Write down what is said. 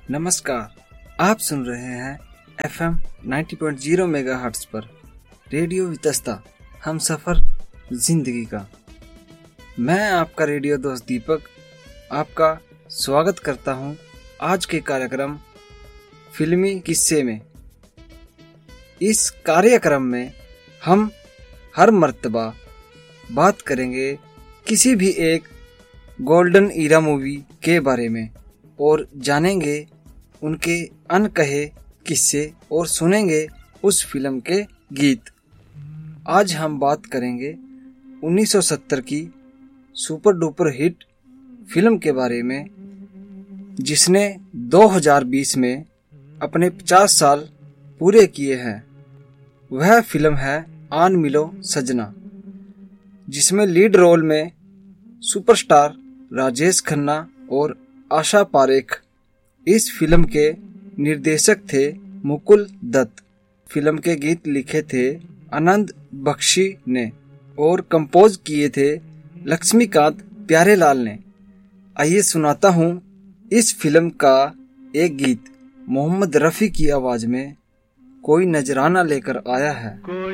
नमस्कार, आप सुन रहे हैं FM 90.0 मेगाहर्ट्ज पर रेडियो वितस्ता हम सफ़र जिंदगी का। मैं आपका रेडियो दोस्त दीपक आपका स्वागत करता हूं आज के कार्यक्रम फिल्मी किस्से में। इस कार्यक्रम में हम हर मर्तबा बात करेंगे किसी भी एक गोल्डन ईरा मूवी के बारे में और जानेंगे उनके अनकहे किस्से और सुनेंगे उस फिल्म के गीत। आज हम बात करेंगे 1970 की सुपर डुपर हिट फिल्म के बारे में, जिसने 2020 में अपने 50 साल पूरे किए हैं। वह फिल्म है आन मिलो सजना, जिसमें लीड रोल में सुपरस्टार राजेश खन्ना और आशा पारेख। इस फिल्म के निर्देशक थे मुकुल दत्त। फिल्म के गीत लिखे थे आनंद बख्शी ने और कंपोज किए थे लक्ष्मीकांत प्यारेलाल ने। आइए सुनाता हूँ इस फिल्म का एक गीत। मोहम्मद रफ़ी की आवाज़ में कोई नजराना लेकर आया है।